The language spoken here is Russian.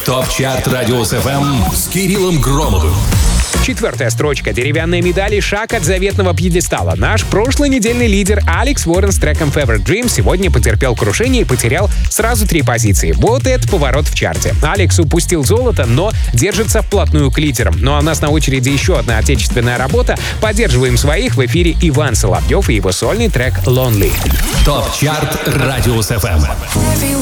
ТОП-чарт Радиус ФМ с Кириллом Громовым. 4-я строчка. Деревянные медали, шаг от заветного пьедестала. Наш прошлый недельный лидер Алекс Уоррен с треком Favorite Dream сегодня потерпел крушение и потерял сразу 3 позиции. Вот это поворот в чарте. Алекс упустил золото, но держится вплотную к лидерам. Ну а у нас на очереди еще одна отечественная работа. Поддерживаем своих. В эфире Иван Соловьев и его сольный трек Lonely. ТОП-чарт Радиус ФМ.